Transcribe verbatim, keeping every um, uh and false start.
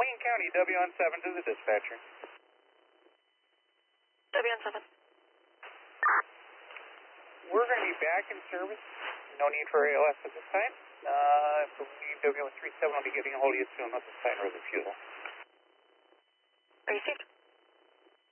Lane County, W on seven to the dispatcher. W on seven. We're going to be back in service. No need for A L S at this time. Uh, I believe W one three seven will be getting a hold of you soon with the sign or the fuel. Received.